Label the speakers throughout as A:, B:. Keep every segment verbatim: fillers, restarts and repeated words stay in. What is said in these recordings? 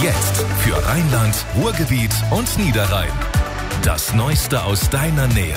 A: Jetzt für Rheinland, Ruhrgebiet und Niederrhein. Das Neueste aus deiner Nähe.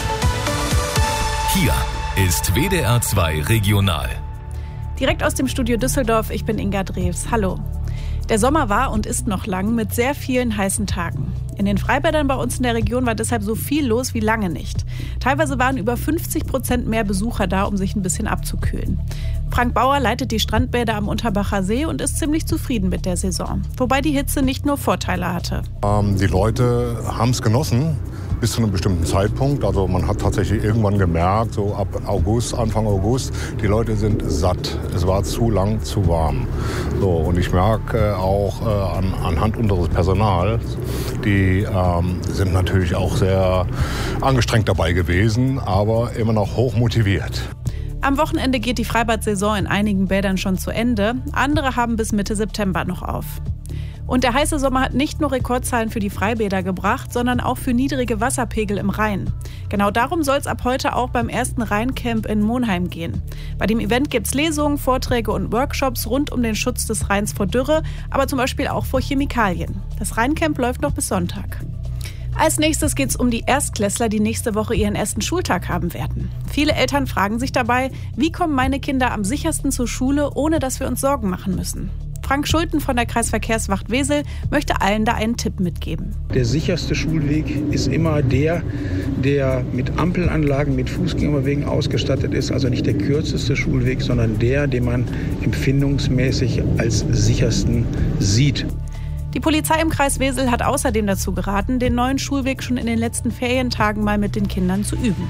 A: Hier ist W D R zwei Regional.
B: Direkt aus dem Studio Düsseldorf, ich bin Inga Drews. Hallo. Der Sommer war und ist noch lang mit sehr vielen heißen Tagen. In den Freibädern bei uns in der Region war deshalb so viel los wie lange nicht. Teilweise waren über fünfzig Prozent mehr Besucher da, um sich ein bisschen abzukühlen. Frank Bauer leitet die Strandbäder am Unterbacher See und ist ziemlich zufrieden mit der Saison. Wobei die Hitze nicht nur Vorteile hatte.
C: Ähm, die Leute haben es genossen. Bis zu einem bestimmten Zeitpunkt. Also man hat tatsächlich irgendwann gemerkt, so ab August, Anfang August, die Leute sind satt. Es war zu lang, zu warm. So, und ich merke auch äh, an, anhand unseres Personals, die ähm, sind natürlich auch sehr angestrengt dabei gewesen, aber immer noch hoch motiviert.
B: Am Wochenende geht die Freibad-Saison in einigen Bädern schon zu Ende. Andere haben bis Mitte September noch auf. Und der heiße Sommer hat nicht nur Rekordzahlen für die Freibäder gebracht, sondern auch für niedrige Wasserpegel im Rhein. Genau darum soll es ab heute auch beim ersten Rheincamp in Monheim gehen. Bei dem Event gibt es Lesungen, Vorträge und Workshops rund um den Schutz des Rheins vor Dürre, aber zum Beispiel auch vor Chemikalien. Das Rheincamp läuft noch bis Sonntag. Als nächstes geht es um die Erstklässler, die nächste Woche ihren ersten Schultag haben werden. Viele Eltern fragen sich dabei, wie kommen meine Kinder am sichersten zur Schule, ohne dass wir uns Sorgen machen müssen? Frank Schulten von der Kreisverkehrswacht Wesel möchte allen da einen Tipp mitgeben.
D: Der sicherste Schulweg ist immer der, der mit Ampelanlagen, mit Fußgängerwegen ausgestattet ist. Also nicht der kürzeste Schulweg, sondern der, den man empfindungsmäßig als sichersten sieht.
B: Die Polizei im Kreis Wesel hat außerdem dazu geraten, den neuen Schulweg schon in den letzten Ferientagen mal mit den Kindern zu üben.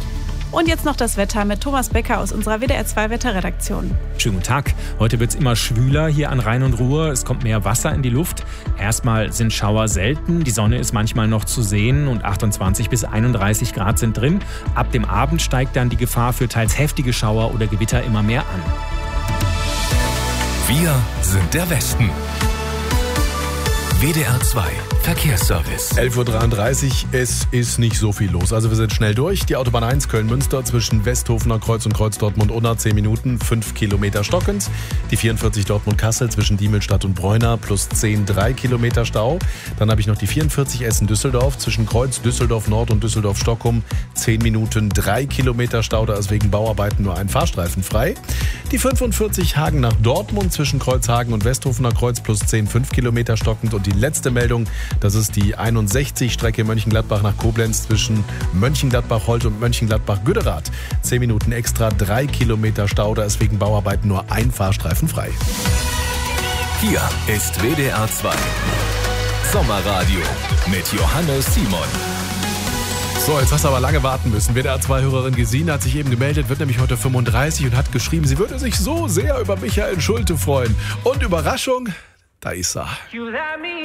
B: Und jetzt noch das Wetter mit Thomas Becker aus unserer W D R zwei Wetterredaktion.
E: Schönen guten Tag. Heute wird es immer schwüler hier an Rhein und Ruhr. Es kommt mehr Wasser in die Luft. Erstmal sind Schauer selten. Die Sonne ist manchmal noch zu sehen und achtundzwanzig bis einunddreißig Grad sind drin. Ab dem Abend steigt dann die Gefahr für teils heftige Schauer oder Gewitter immer mehr an.
A: Wir sind der Westen. W D R zwei Verkehrsservice.
F: elf Uhr dreiunddreißig, es ist nicht so viel los. Also wir sind schnell durch. Die Autobahn eins Köln-Münster zwischen Westhofener Kreuz und Kreuz Dortmund-Unna zehn Minuten, fünf Kilometer stockend. Die vierundvierzig Dortmund-Kassel zwischen Diemelstadt und Bräuna plus zehn, drei Kilometer Stau. Dann habe ich noch die vierundvierzig Essen-Düsseldorf zwischen Kreuz Düsseldorf-Nord und Düsseldorf-Stockholm zehn Minuten, drei Kilometer Stau. Da ist wegen Bauarbeiten nur ein Fahrstreifen frei. Die fünfundvierzig Hagen nach Dortmund zwischen Kreuzhagen und Westhofener Kreuz plus zehn, fünf Kilometer stockend. Und die letzte Meldung, das ist die einundsechzig Strecke Mönchengladbach nach Koblenz zwischen Mönchengladbach-Holt und Mönchengladbach-Güderath. zehn Minuten extra, drei Kilometer Stau, da ist wegen Bauarbeiten nur ein Fahrstreifen frei.
A: Hier ist W D R zwei Sommerradio mit Johannes Simon.
F: So, jetzt hast du aber lange warten müssen. W D R zwei Hörerin Gesine hat sich eben gemeldet, wird nämlich heute fünfunddreißig und hat geschrieben, sie würde sich so sehr über Michael Schulte freuen. Und Überraschung, da ist er.